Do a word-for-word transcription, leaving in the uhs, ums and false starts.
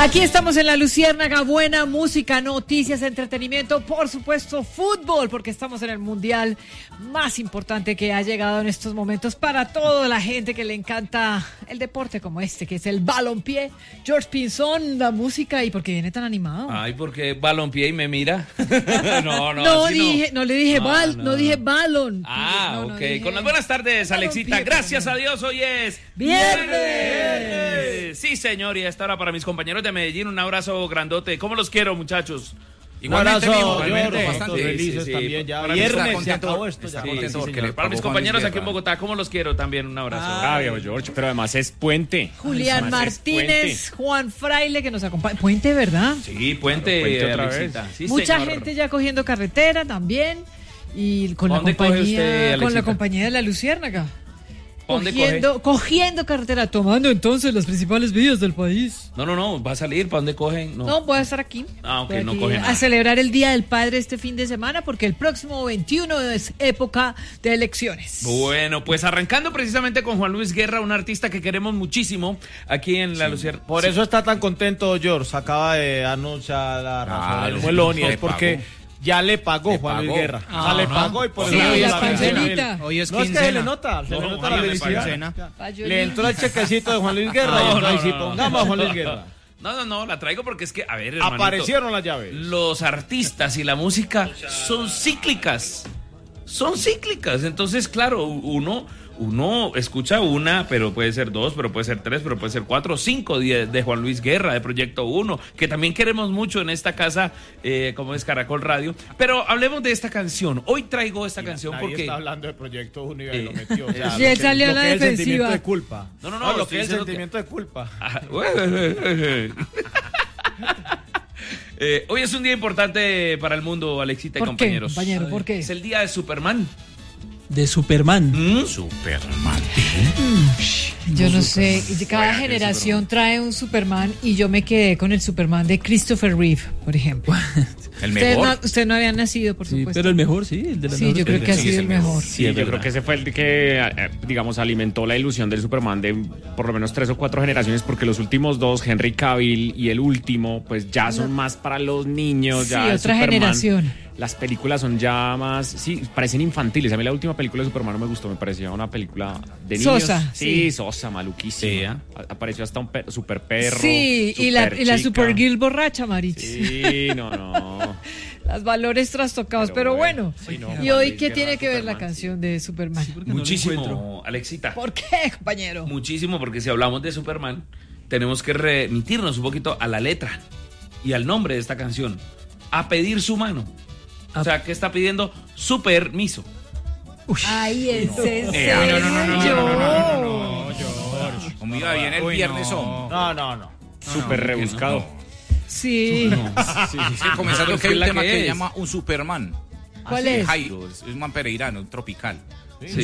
Aquí estamos en La Luciérnaga, buena música, noticias, entretenimiento, por supuesto fútbol, porque estamos en el mundial más importante que ha llegado en estos momentos para toda la gente que le encanta el deporte como este, que es el balompié. George Pinzón, la música, ¿y por qué viene tan animado? Ay, porque balompié y me mira. no, no, no, así dije, no. no le dije no, bal, no, no dije balón. Ah, no, ok. no dije, Con las buenas tardes, Alexita. balompié, Gracias a Dios, hoy es viernes. viernes. Sí, señor, y a esta hora para mis compañeros de Medellín, un abrazo grandote. ¿Cómo los quiero, muchachos? Igualmente, un abrazo, igualmente, igualmente, bastante sí, felices sí, sí. también ya. Para Viernes se contento, acabó esto ya. está Sí, contento sí, porque señor. le Para mis pagó compañeros Juan aquí en Luis Bogotá, ¿cómo los quiero? También un abrazo. Ah. Ah, viejo George, pero además es puente. Julián Además es Martínez, puente. Juan Fraile que nos acompaña. Puente, ¿verdad? Sí, puente, Claro, puente otra Alexita. vez. Sí, Mucha señor. gente ya cogiendo carretera también. Y con la ¿Dónde coge compañía, usted, con la Alexita? compañía de La Luciérnaga. ¿Dónde Cogiendo, cogiendo carretera, tomando entonces las principales vías del país. No, no, no, va a salir. ¿Para dónde cogen? No. No, voy a estar aquí. Ah, ok, Voy no aquí coge a nada. celebrar el Día del Padre este fin de semana porque el próximo veintiuno es época de elecciones. Bueno, pues arrancando precisamente con Juan Luis Guerra, un artista que queremos muchísimo aquí en La Luciérnaga. Por eso está tan contento George. Acaba de anunciar la razón Claro, del muelón y le es porque pagó. ya le pagó Le Juan Luis pagó. Guerra. Ah, o sea, le no. pagó y por Sí, eso la le dio cancelita. quincena. Hoy es No es que se quincena. le nota, se No, le nota ojalá la me felicidad. quincena. Le entró el chequecito de Juan Luis Guerra y No, entonces no, sí, no, no. pongamos a Juan Luis Guerra. No, no, no, la traigo porque es que, a ver, hermanito, Aparecieron las llaves. los artistas y la música son cíclicas. Son cíclicas. Entonces, claro, uno, uno escucha una, pero puede ser dos, pero puede ser tres, pero puede ser cuatro, cinco de, de Juan Luis Guerra, de Proyecto Uno, que también queremos mucho en esta casa, eh, como es Caracol Radio. Pero hablemos de esta canción. Hoy traigo esta canción Nadie porque... está hablando de Proyecto Uno y Eh, lo metió. O sea, Sí, lo él que- salió lo a la que es el defensiva. sentimiento de culpa. No, no, no, lo estoy que es el diciendo que- sentimiento de culpa. Ah, eh, hoy es un día importante para el mundo, Alexita y ¿Por qué, compañeros. compañero? ¿Por qué? Es el día de Superman. De Superman. ¿Mm? Superman. Yo no sé, cada generación trae un Superman y yo me quedé con el Superman de Christopher Reeve, por ejemplo. El Ustedes mejor. no, usted no había nacido, por Sí, supuesto. pero el mejor, sí, el de la Sí, mejor yo creo que ha sí, sido es el el mejor. mejor. Sí, Sí, es yo verdad. creo que que ese fue el que, eh, digamos, alimentó la ilusión del Superman de por lo menos tres o cuatro generaciones, porque los últimos dos, Henry Cavill y el último, pues ya son más para los niños. Sí, ya otra Superman, generación. Las películas son ya más, sí, parecen infantiles. A mí la última película de Superman no me gustó, me parecía una película de niños. Sosa, Sí, sí. sosa, maluquísima. Sí, ¿eh? A- Apareció hasta un per- super perro. Sí, y la, y la chica. Supergirl borracha, Marich. Sí, no, no. Los valores trastocados, pero, Pero bueno. bueno, sí, no, ¿Y Juan hoy Luis qué Guerra, tiene que ver la Superman, canción de Superman? porque no lo encuentro. Muchísimo, Alexita. ¿Por qué, compañero? Muchísimo, porque si hablamos de Superman, tenemos que remitirnos un poquito a la letra y al nombre de esta canción. A pedir su mano. O sea, ¿qué está pidiendo? Su permiso. Ay, es en Eh, no, no, no, no, no, serio. no, no, no, no, George. Como iba bien el Uy, viernes, no. hombre. No, no, no. Súper no, rebuscado. no. Sí. Es que comenzando Pero que hay es un la tema que que se es. llama un Superman. ¿Cuál Así, es? Jairo, es es un man pereirano, un tropical.